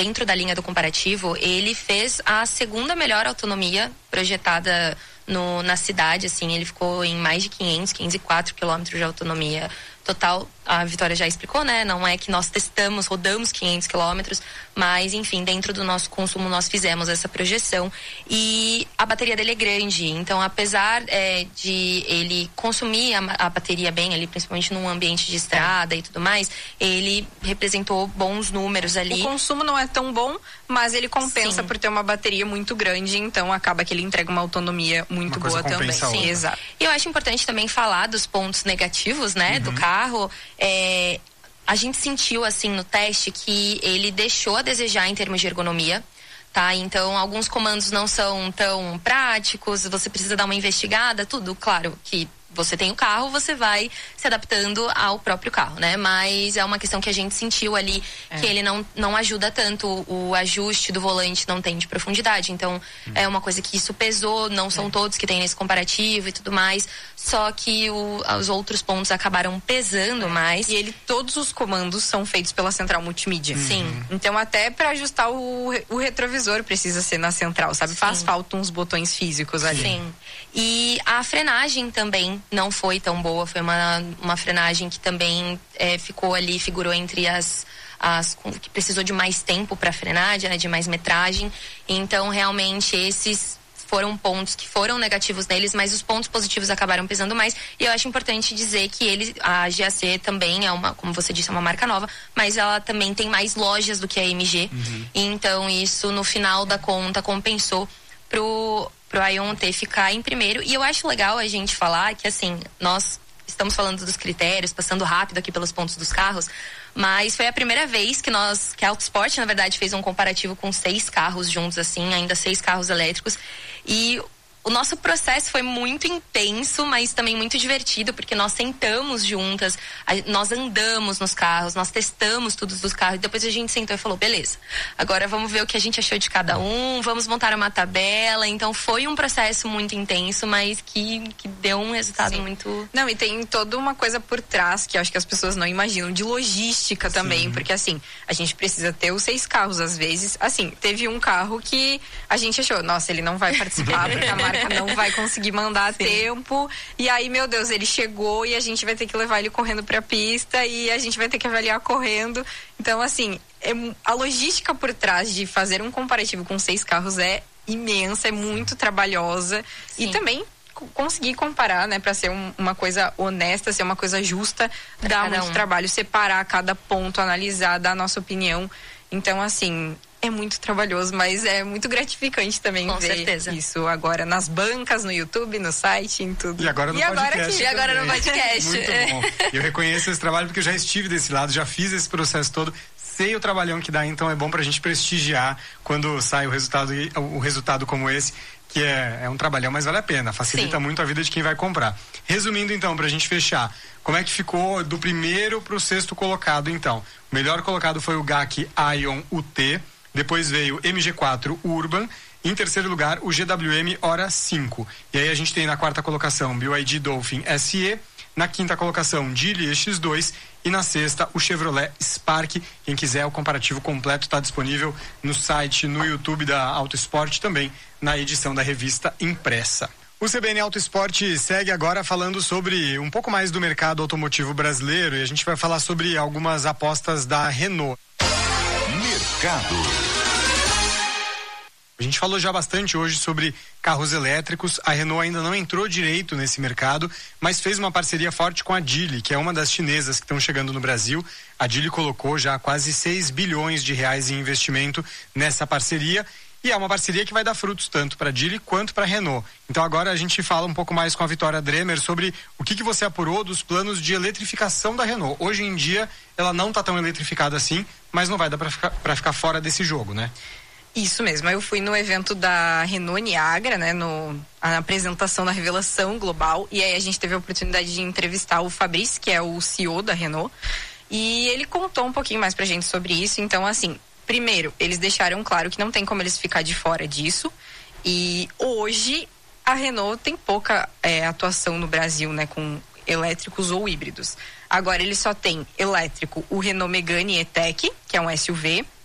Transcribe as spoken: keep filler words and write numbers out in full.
dentro da linha do comparativo, ele fez a segunda melhor autonomia projetada no, na cidade, assim, ele ficou em mais de quinhentos, quinhentos e quatro quilômetros de autonomia total. A Vitória já explicou, né? Não é que nós testamos, rodamos quinhentos quilômetros, mas, enfim, dentro do nosso consumo nós fizemos essa projeção. E a bateria dele é grande, então, apesar é, de ele consumir a, a bateria bem ali, principalmente num ambiente de estrada e tudo mais, ele representou bons números ali. O consumo não é tão bom, mas ele compensa Sim. por ter uma bateria muito grande, então acaba que ele entrega uma autonomia muito uma boa também. Sim, exato. E eu acho importante também falar dos pontos negativos, né, uhum. do carro. É, a gente sentiu assim no teste que ele deixou a desejar em termos de ergonomia, tá? Então alguns comandos não são tão práticos, você precisa dar uma investigada, tudo, claro que você tem o carro, você vai se adaptando ao próprio carro, né? Mas é uma questão que a gente sentiu ali, é. que ele não, não ajuda tanto, o ajuste do volante não tem de profundidade, então hum. é uma coisa que isso pesou, não são é. todos que tem nesse comparativo e tudo mais, só que o, os outros pontos acabaram pesando é. mais. E ele, todos os comandos são feitos pela central multimídia. Uhum. Sim. Então até para ajustar o, o retrovisor precisa ser na central, sabe? Sim. Faz falta uns botões físicos ali. Sim. E a frenagem também não foi tão boa, foi uma, uma frenagem que também é, ficou ali, figurou entre as, as que precisou de mais tempo para frenar, né, de mais metragem. Então realmente esses foram pontos que foram negativos neles, mas os pontos positivos acabaram pesando mais. E eu acho importante dizer que ele, a G A C também é uma, como você disse, é uma marca nova, mas ela também tem mais lojas do que a M G. Uhum. Então isso no final da conta compensou pro pro Aion T ficar em primeiro. E eu acho legal a gente falar que, assim, nós estamos falando dos critérios, passando rápido aqui pelos pontos dos carros, mas foi a primeira vez que nós, que a Autosport, na verdade, fez um comparativo com seis carros juntos, assim, ainda seis carros elétricos, e o nosso processo foi muito intenso, mas também muito divertido, porque nós sentamos juntas, a, nós andamos nos carros, nós testamos tudo dos carros, e depois a gente sentou e falou, beleza, agora vamos ver o que a gente achou de cada um, vamos montar uma tabela. Então foi um processo muito intenso, mas que, que deu um resultado Sim. muito... Não, e tem toda uma coisa por trás, que eu acho que as pessoas não imaginam, de logística também, Sim. porque assim, a gente precisa ter os seis carros às vezes, assim, teve um carro que a gente achou, nossa, ele não vai participar, porque a marca não vai conseguir mandar a tempo, e aí, meu Deus, ele chegou e a gente vai ter que levar ele correndo pra pista e a gente vai ter que avaliar correndo. Então, assim, é, a logística por trás de fazer um comparativo com seis carros é imensa, é muito trabalhosa. Sim. E também conseguir comparar, né, para ser um, uma coisa honesta, ser uma coisa justa, pra dá muito um. trabalho separar cada ponto, analisar, dar a nossa opinião. Então, assim, é muito trabalhoso, mas é muito gratificante também Com ver certeza. isso agora nas bancas, no YouTube, no site, em tudo. E agora no e podcast. Agora aqui, e agora no podcast. Muito bom. Eu reconheço esse trabalho porque eu já estive desse lado, já fiz esse processo todo, sei o trabalhão que dá, então é bom pra gente prestigiar quando sai o resultado, o resultado como esse, que é, é um trabalhão, mas vale a pena, facilita Sim. muito a vida de quem vai comprar. Resumindo então, pra gente fechar, como é que ficou do primeiro pro sexto colocado então? O melhor colocado foi o G A C Aion U T, depois veio M G quatro Urban, em terceiro lugar o G W M Hora cinco. E aí a gente tem na quarta colocação B Y D Dolphin S E, na quinta colocação Geely X dois e na sexta o Chevrolet Spark. Quem quiser o comparativo completo está disponível no site, no YouTube da Autosport, também na edição da revista impressa. O C B N Autosport segue agora falando sobre um pouco mais do mercado automotivo brasileiro, e a gente vai falar sobre algumas apostas da Renault. Mercado. A gente falou já bastante hoje sobre carros elétricos. A Renault ainda não entrou direito nesse mercado, mas fez uma parceria forte com a Geely, que é uma das chinesas que estão chegando no Brasil. A Geely colocou já quase seis bilhões de reais em investimento nessa parceria, e é uma parceria que vai dar frutos tanto para a Geely quanto para a Renault. Então agora a gente fala um pouco mais com a Vitória Dremer sobre o que, que você apurou dos planos de eletrificação da Renault. Hoje em dia ela não está tão eletrificada assim, mas não vai dar para ficar, para ficar fora desse jogo, né? Isso mesmo, eu fui no evento da Renault Niagara, né, no, a apresentação da revelação global, e aí a gente teve a oportunidade de entrevistar o Fabrice, que é o C E O da Renault, e ele contou um pouquinho mais pra gente sobre isso. Então, assim, primeiro, eles deixaram claro que não tem como eles ficar de fora disso, e hoje a Renault tem pouca é, atuação no Brasil, né, com elétricos ou híbridos. Agora ele só tem elétrico o Renault Megane E-Tech, que é um S U V,